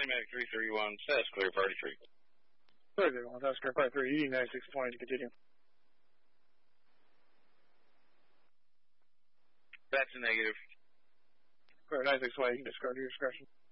Medic 331 says clear party 3. Clear 31, that's clear party 3, ED 9620 to continue. That's a negative. Clear 9620, you can discard your discretion.